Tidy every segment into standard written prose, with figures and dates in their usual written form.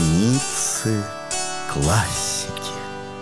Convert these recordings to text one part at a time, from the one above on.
страницы классики.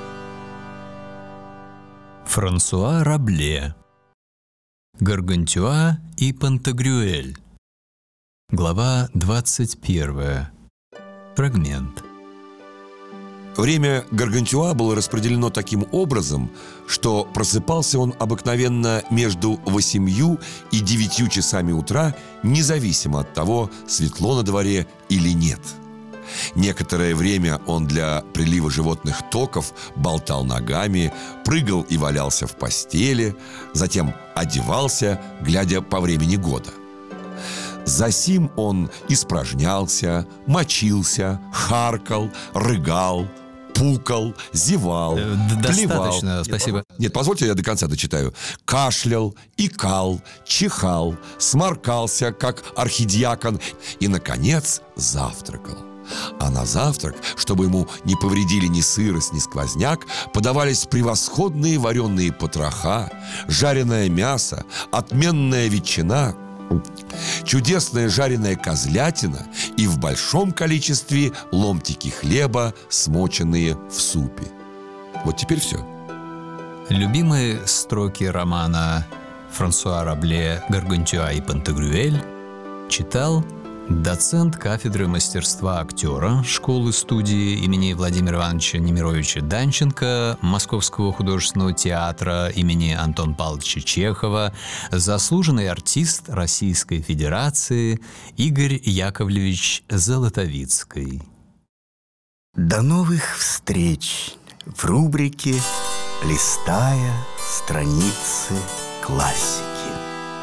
Франсуа Рабле. Гаргантюа и Пантагрюэль. Глава 21. Фрагмент. Время Гаргантюа было распределено таким образом, что просыпался он обыкновенно между 8 и 9 часами утра, независимо от того, светло на дворе или нет. Некоторое время он для прилива животных токов болтал ногами, прыгал и валялся в постели, затем одевался, глядя по времени года. Засим он испражнялся, мочился, харкал, рыгал, пукал, зевал, плевал. Достаточно, спасибо. Нет, позвольте, я до конца дочитаю. Кашлял, икал, чихал, сморкался, как архидиакон, и, наконец, завтракал. А на завтрак, чтобы ему не повредили ни сырость, ни сквозняк, подавались превосходные вареные потроха, жареное мясо, отменная ветчина, чудесная жареная козлятина и в большом количестве ломтики хлеба, смоченные в супе. Вот теперь все. Любимые строки романа Франсуа Рабле «Гаргантюа и Пантагрюэль» читал доцент кафедры мастерства актера школы-студии имени Владимира Ивановича Немировича Данченко Московского художественного театра имени Антона Павловича Чехова, заслуженный артист Российской Федерации Игорь Яковлевич Золотовицкий. До новых встреч в рубрике «Листая страницы классики».